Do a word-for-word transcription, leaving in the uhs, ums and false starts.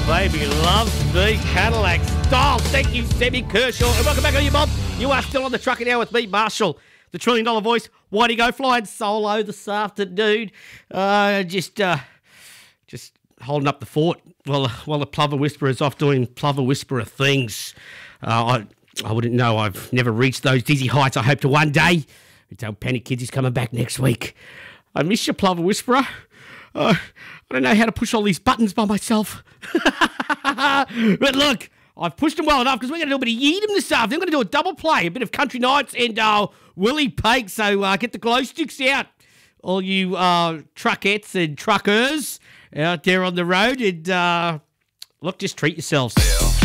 baby loves the Cadillac style. Thank you, Sammy Kershaw. And welcome back on your mob. You are still on the truck now with me, Marshall, the trillion dollar voice. Why do you go flying solo this afternoon? Uh, just, uh, just holding up the fort while, while the Plover Whisperer is off doing Plover Whisperer things. Uh, I, I wouldn't know. I've never reached those dizzy heights. I hope to one day. I tell Panic Kids he's coming back next week. I miss you, Plover Whisperer. Uh, I don't know how to push all these buttons by myself. But look, I've pushed them well enough because we're going to do a bit of Yeedom this afternoon. We're going to do a double play, a bit of Country Nights and uh, Willie Pake. So uh, get the glow sticks out, all you uh, truckettes and truckers out there on the road. And uh, look, just treat yourselves.